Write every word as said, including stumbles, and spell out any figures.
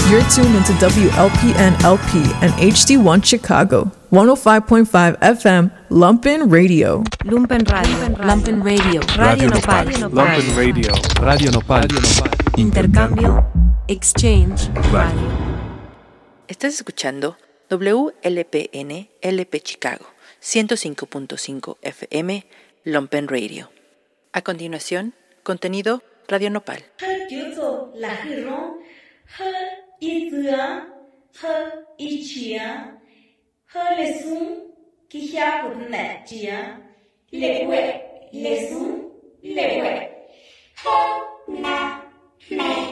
You're tuned into W L P N L P and H D one Chicago, one oh five point five F M, Lumpen Radio. Lumpen Radio, Lumpen Radio, Radio Nopal, Lumpen Radio, Radio Nopal, Intercambio, Exchange, Radio. Estás escuchando W L P N L P Chicago, ciento cinco punto cinco F M, Lumpen Radio. A continuación, contenido Radio Nopal. Y día, y chia, lesun, que ya por natia, lewe, lesun, lewe, na, na.